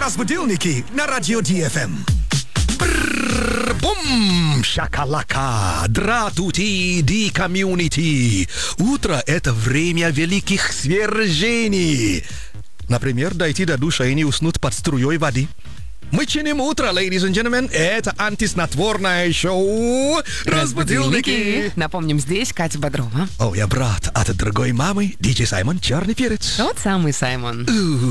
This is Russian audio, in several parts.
Разбудилники на радио DFM. Бум! Шакалака! Дратути ди комьюнити! Утро — это время великих свержений. Например, дойти до душа и не уснуть под струей воды. Мы чиним утро, ladies and gentlemen. Это антиснотворное шоу «Разбудилники». Напомним, здесь Катя Бодрова. О, я брат от другой мамы, диджей Саймон Черный Перец. Тот самый Саймон.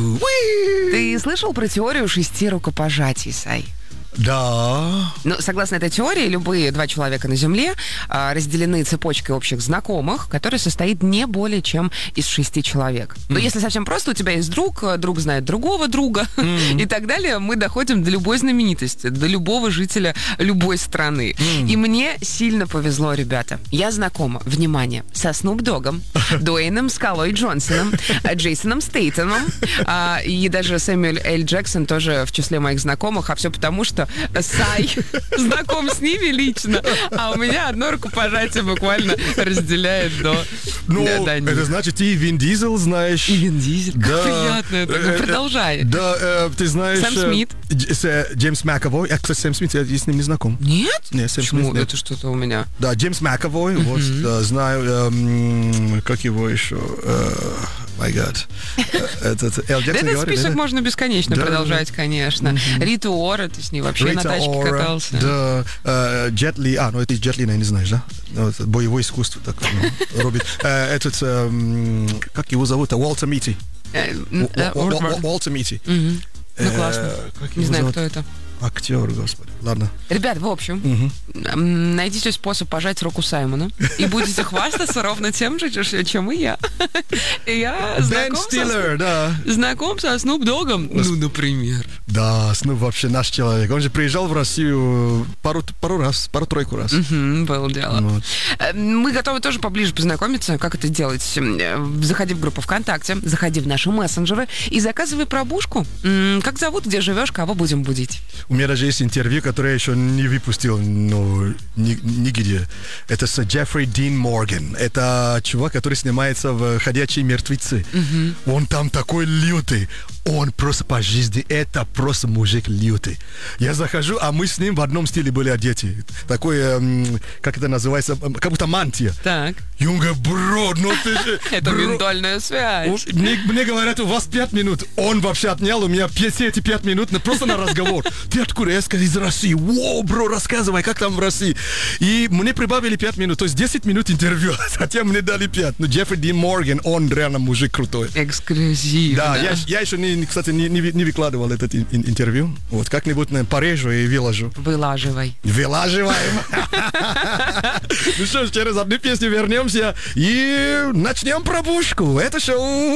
Ты слышал про теорию 6 рукопожатий, Сай? Да. Ну, согласно этой теории, любые 2 человека на Земле разделены цепочкой общих знакомых, которая состоит не более чем из 6 человек. Но если совсем просто, у тебя есть друг знает другого друга и так далее, мы доходим до любой знаменитости, до любого жителя любой страны. И мне сильно повезло, ребята. Я знакома, внимание, со Снуп Догом, Дуэйном Скалой Джонсоном, Джейсоном Стейтемом, и даже Сэмюэль Л. Джексон тоже в числе моих знакомых, а все потому, что Сай знаком с ними лично, а у меня одно рукопожатие буквально разделяет до... Ну, это значит, ты Вин Дизель знаешь. И Вин Дизель, да, как приятно это. Продолжай. Да, ты знаешь... Сэм Смит. Джеймс Макэвой. Кстати, Сэм Смит, я с ним не знаком. Нет? Нет, Сэм Почему? Смит нет. Это что-то у меня. Да, Джеймс Макэвой, вот, знаю, как его еще... My God. Этот список можно бесконечно продолжать, конечно. Рита Ора, ты с ней вообще на тачке катался. Да, Джет Ли, ну это Джет Ли, наверное, не знаешь, да? Боевое искусство так робит. Этот, как его зовут? Уолтер Митти. Уолтер Митти. Ну, классно. Не знаю, кто это. Актер, господи. Ладно. Ребят, в общем, найдите способ пожать руку Саймона и будете хвастаться ровно тем же, чем и я. Я знаком со Снуп Догом, ну, например. Да, Снуп вообще наш человек. Он же приезжал в Россию пару-тройку раз. Было дело. Вот. Мы готовы тоже поближе познакомиться, как это делать. Заходи в группу ВКонтакте, заходи в наши мессенджеры и заказывай пробужку. Как зовут, где живешь, кого будем будить? У меня даже есть интервью, которое я еще не выпустил, но нигде. Это с Джеффри Дин Морган. Это чувак, который снимается в «Ходячие мертвецы». Он там такой лютый. Он просто по жизни, это просто мужик лютый. Я захожу, а мы с ним в одном стиле были одеты. Такой, как это называется, как будто мантия. Так. И он говорит, бро, ну ты же... Это ментальная связь. Мне говорят, у вас 5 минут. Он вообще отнял у меня все эти 5 минут просто на разговор. Ты откуда? Я сказал, из России. Воу, бро, рассказывай, как там в России. И мне прибавили 5 минут, то есть 10 минут интервью, хотя мне дали 5. Но Джеффри Дин Морган, он реально мужик крутой. Эксклюзивно. Да, я еще, кстати, не выкладывал этот интервью. Вот, как-нибудь порежу и выложу. Вылаживай. Вылаживаем. Ну что ж, через одну песню вернемся и начнем пробужку. Это шоу